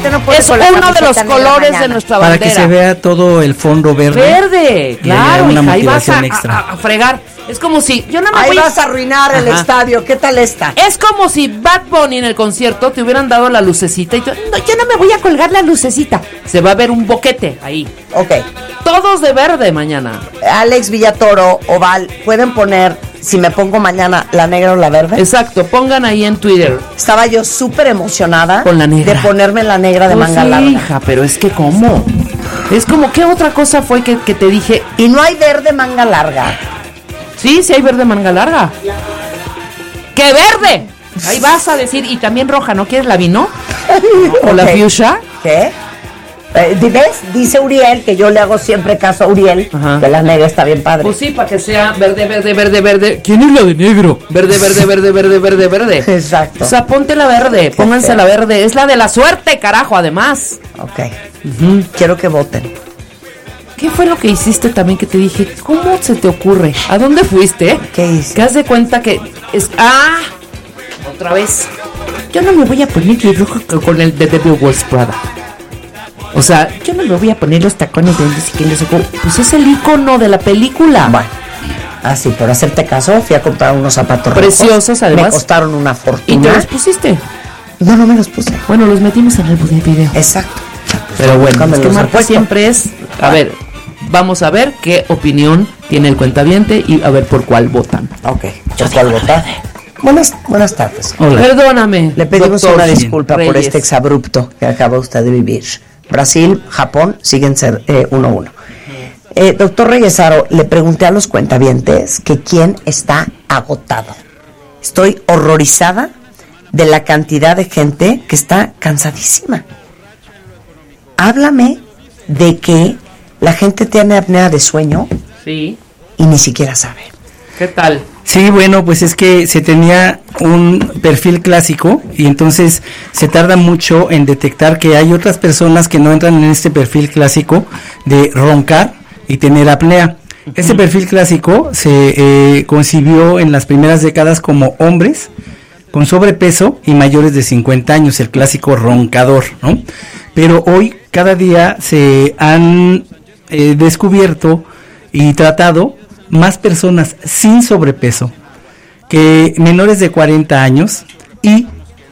gente no puede Es uno de los colores de nuestra bandera. Para que se vea todo el fondo verde. Verde, claro, una hija, ahí vas motivación a fregar. Es como si yo no me Ahí voy vas a arruinar el estadio. ¿Qué tal está? Es como si Bad Bunny en el concierto te hubieran dado la lucecita y yo no me voy a colgar la lucecita. Se va a ver un boquete ahí. Ok. Todos de verde mañana. Alex Villatoro, Oval, ¿pueden poner, si me pongo mañana, la negra o la verde? Exacto, pongan ahí en Twitter. Estaba yo súper emocionada con la negra, de ponerme la negra de manga larga. Hija, pero es que ¿cómo? Es como, ¿qué otra cosa fue que te dije? Y no hay verde manga larga. Sí hay verde manga larga. ¡Qué verde! Ahí vas a decir, y también roja, ¿no quieres la vino? ¿O la fuchsia? ¿Qué? ¿Ves? Dice Uriel, que yo le hago siempre caso a Uriel, que la negra está bien padre. Pues sí, para que sea verde. ¿Quién es la de negro? Verde. Exacto. O sea, ponte la verde, pónganse la verde. Es la de la suerte, carajo, además. Ok. Quiero que voten. ¿Qué fue lo que hiciste también que te dije? ¿Cómo se te ocurre? ¿A dónde fuiste? ¿Qué hice? Que haz de cuenta que es... Otra vez. Yo no me voy a poner el rojo con el de Devil Wears Prada. O sea, yo no me voy a poner los tacones de Enrique. Pues es el icono de la película. Bueno. Sí, por hacerte caso, fui a comprar unos zapatos preciosos, rojos. además. Me costaron una fortuna. ¿Y te los pusiste? No me los puse. Bueno, los metimos en el video. Exacto. Pero bueno, es que Marta siempre es... A ver, vamos a ver qué opinión tiene el cuentaviente y a ver por cuál votan. Ok, ¿por cuál votar? Buenas tardes. Hola. Perdóname. Le pedimos doctor una disculpa Reyes por este exabrupto que acaba usted de vivir. Brasil, Japón siguen ser 1-1. Doctor Reyesaro, le pregunté a los cuentavientes que quién está agotado. Estoy horrorizada de la cantidad de gente que está cansadísima. Háblame de que la gente tiene apnea de sueño. Sí. Y ni siquiera sabe. ¿Qué tal? Sí, bueno, pues es que se tenía un perfil clásico y entonces se tarda mucho en detectar que hay otras personas que no entran en este perfil clásico de roncar y tener apnea. Este perfil clásico se concibió en las primeras décadas como hombres con sobrepeso y mayores de 50 años, el clásico roncador, ¿no? Pero hoy cada día se han descubierto y tratado más personas sin sobrepeso que menores de 40 años y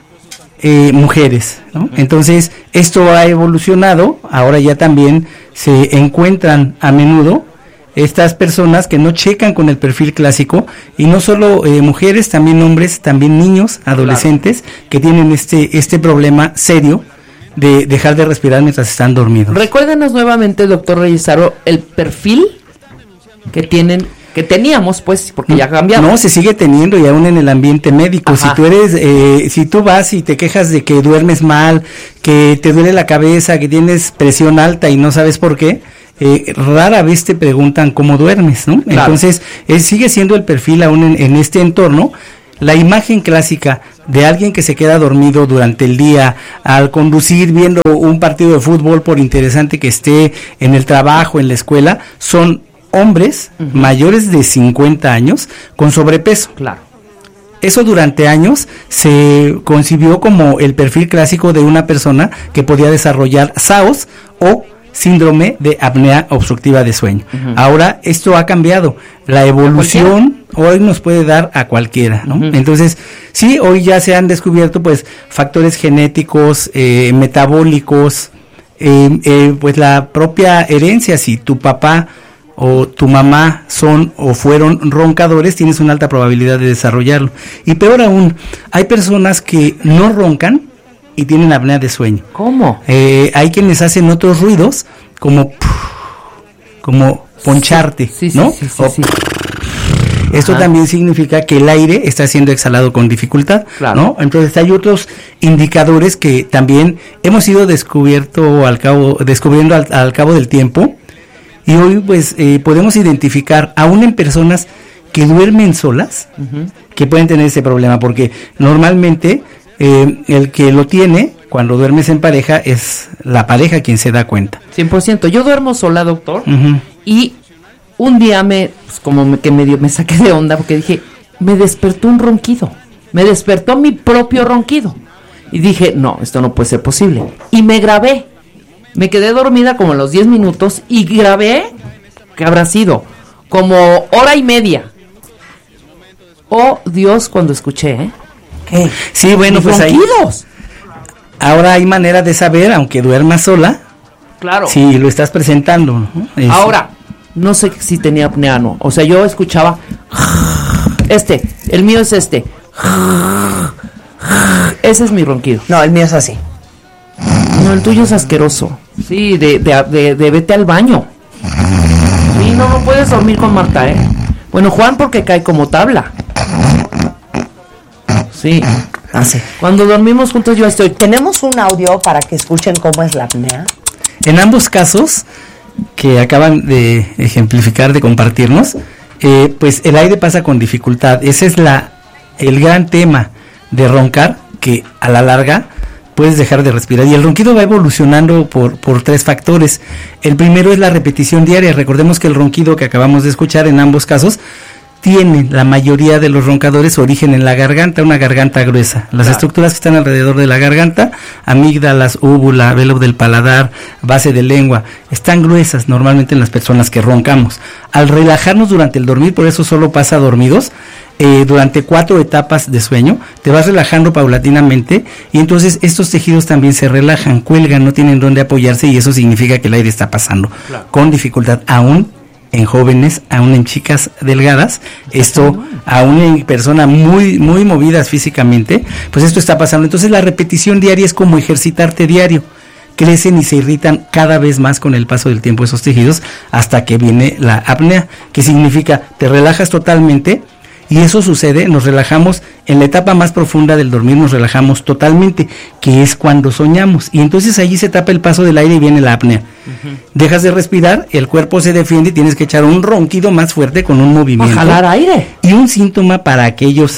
mujeres, ¿no? Entonces esto ha evolucionado, ahora ya también se encuentran a menudo estas personas que no checan con el perfil clásico y no solo mujeres, también hombres, también niños, adolescentes, claro, que tienen este problema serio de dejar de respirar mientras están dormidos. Recuérdenos nuevamente, doctor Reyesaro, el perfil que teníamos, pues, porque ya cambiaron. No, se sigue teniendo y aún en el ambiente médico. Ajá. Si tú vas y te quejas de que duermes mal, que te duele la cabeza, que tienes presión alta y no sabes por qué, rara vez te preguntan cómo duermes, ¿no? Claro. Entonces, sigue siendo el perfil aún en este entorno. La imagen clásica de alguien que se queda dormido durante el día al conducir viendo un partido de fútbol, por interesante que esté en el trabajo, en la escuela, son hombres mayores de 50 años con sobrepeso. Claro. Eso durante años se concibió como el perfil clásico de una persona que podía desarrollar SAOS o síndrome de apnea obstructiva de sueño. Ahora esto ha cambiado. La evolución hoy nos puede dar a cualquiera, ¿no? Entonces, sí, hoy ya se han descubierto pues factores genéticos, metabólicos, pues la propia herencia. Si tu papá o tu mamá son o fueron roncadores, tienes una alta probabilidad de desarrollarlo. Y peor aún, hay personas que no roncan y tienen apnea de sueño. ¿Cómo? Hay quienes hacen otros ruidos como poncharte, sí, ¿no? Sí. Esto también significa que el aire está siendo exhalado con dificultad, claro, ¿no? Entonces hay otros indicadores que también hemos ido descubriendo al cabo del tiempo. Y hoy pues podemos identificar aún en personas que duermen solas, que pueden tener ese problema, porque normalmente el que lo tiene cuando duermes en pareja es la pareja quien se da cuenta. 100%. Yo duermo sola, doctor, y un día medio me saqué de onda porque dije, me despertó un ronquido, me despertó mi propio ronquido. Y dije, no, esto no puede ser posible. Y me grabé. Me quedé dormida como a los 10 minutos y grabé, ¿qué habrá sido? Como hora y media. Oh, Dios, cuando escuché, ¿eh? ¿Qué? Sí, bueno, pues ahí. Ahora hay manera de saber, aunque duermas sola, Claro. si lo estás presentando, ¿no? Ahora, no sé si tenía apnea o no. O sea, yo escuchaba... el mío es este. Ese es mi ronquido. No, el mío es así. No, el tuyo es asqueroso. Sí, de vete al baño. Sí, no puedes dormir con Marta, ¿eh? Bueno, Juan porque cae como tabla. Sí. Así. Cuando dormimos juntos yo estoy... Tenemos un audio para que escuchen cómo es la apnea. En ambos casos que acaban de ejemplificar, de compartirnos, pues el aire pasa con dificultad. Ese es el gran tema de roncar, que a la larga puedes dejar de respirar. Y el ronquido va evolucionando por 3 factores. El primero es la repetición diaria. Recordemos que el ronquido que acabamos de escuchar en ambos casos tiene la mayoría de los roncadores su origen en la garganta, una garganta gruesa. Las estructuras que están alrededor de la garganta, amígdalas, úvula, velo del paladar, base de lengua, están gruesas normalmente en las personas que roncamos. Al relajarnos durante el dormir, por eso solo pasa dormidos, durante 4 etapas de sueño, te vas relajando paulatinamente y entonces estos tejidos también se relajan, cuelgan, no tienen dónde apoyarse y eso significa que el aire está pasando con dificultad, aún en jóvenes, aún en chicas delgadas, esto, aún en personas muy movidas físicamente, pues esto está pasando. Entonces la repetición diaria es como ejercitarte diario. Crecen y se irritan cada vez más con el paso del tiempo esos tejidos hasta que viene la apnea, que significa te relajas totalmente. Y eso sucede, nos relajamos en la etapa más profunda del dormir, nos relajamos totalmente, que es cuando soñamos. Y entonces allí se tapa el paso del aire y viene la apnea. Dejas de respirar, el cuerpo se defiende y tienes que echar un ronquido más fuerte con un movimiento. Para jalar aire. Y un síntoma para aquellas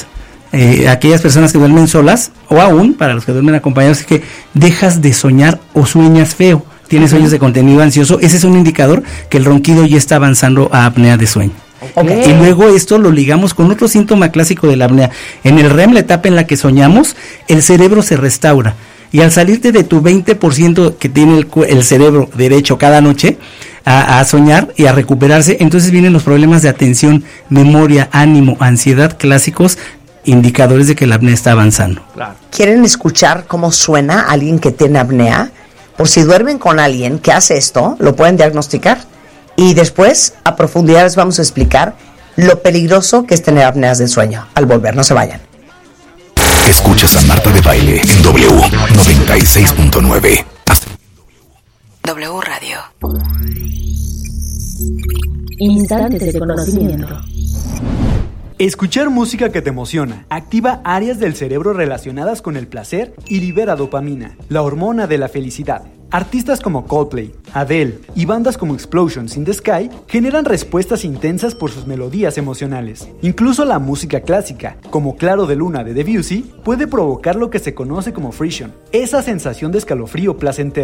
personas que duermen solas, o aún para los que duermen acompañados, es que dejas de soñar o sueñas feo. Tienes sueños de contenido ansioso. Ese es un indicador que el ronquido ya está avanzando a apnea de sueño. Okay. Y luego esto lo ligamos con otro síntoma clásico de la apnea. En el REM, la etapa en la que soñamos, el cerebro se restaura. Y al salirte de tu 20% que tiene el cerebro derecho cada noche a soñar y a recuperarse, entonces vienen los problemas de atención, memoria, ánimo, ansiedad clásicos, indicadores de que la apnea está avanzando. Claro. ¿Quieren escuchar cómo suena alguien que tiene apnea? Por si duermen con alguien que hace esto, lo pueden diagnosticar. Y después, a profundidad, les vamos a explicar lo peligroso que es tener apneas del sueño. Al volver, no se vayan. Escuchas a Marta de Baile en W 96.9. W Radio. Instantes de conocimiento. Escuchar música que te emociona activa áreas del cerebro relacionadas con el placer y libera dopamina, la hormona de la felicidad. Artistas como Coldplay, Adele y bandas como Explosions in the Sky generan respuestas intensas por sus melodías emocionales. Incluso la música clásica, como Claro de Luna de Debussy, puede provocar lo que se conoce como frisson, esa sensación de escalofrío placentero.